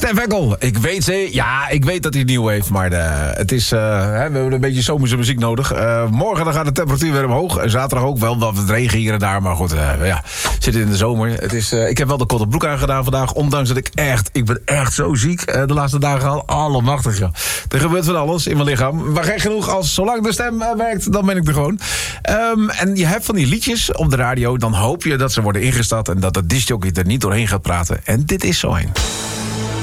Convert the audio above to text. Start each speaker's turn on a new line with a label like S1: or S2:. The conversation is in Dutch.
S1: Stef Ekkel, ik weet dat hij nieuw heeft, maar het is, we hebben een beetje zomerse muziek nodig. Morgen dan gaat de temperatuur weer omhoog. Zaterdag ook wel, wat regen hier en daar, maar goed, zitten in de zomer. Het is, ik heb wel de korte broek aangedaan vandaag, ondanks dat ik ben echt zo ziek de laatste dagen al. Allemachtig, ja. Er gebeurt van alles in mijn lichaam. Maar gek genoeg, zolang de stem werkt, dan ben ik er gewoon. En je hebt van die liedjes op de radio, dan hoop je dat ze worden ingestart en dat de discjockey er niet doorheen gaat praten. En dit is zo een.